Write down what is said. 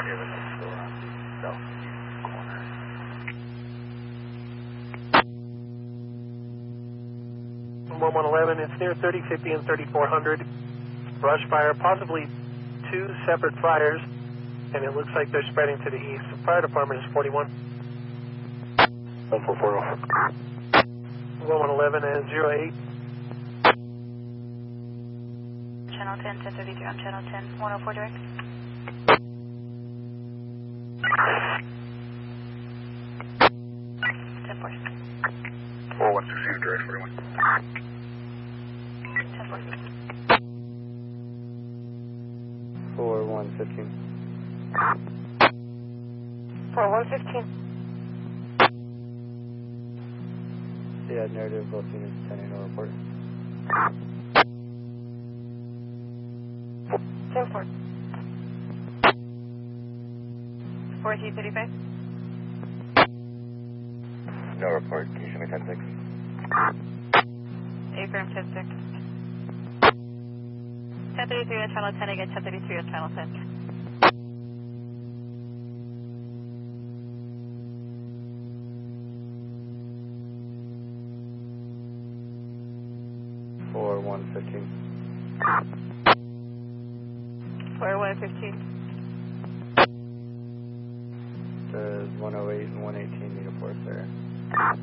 1111, it's near 3050 and 3400. Brush fire, possibly two separate fires, and it looks like they're spreading to the east. The fire department is 41. 1111 and 08. Channel 10, 1033 on channel 10, 104 direct. Ten four. 4116 direct 41. 10 4. 4115. 4115. Yeah, narrative, both units 10 no report. 10 4. 4335. No report, can you show me 10-6? Affirm 10 6. 1033 on channel 10 again, 1033 on channel 10. For 115. 4115. Does 108 and 118 need a force there?